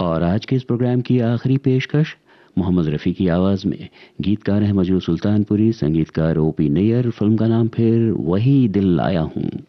और आज के इस प्रोग्राम की आखिरी पेशकश मोहम्मद रफ़ी की आवाज़ में। गीतकार हैं मजरू सुल्तानपुरी, संगीतकार ओपी नैयर। फिल्म का नाम फिर वही दिल लाया हूँ।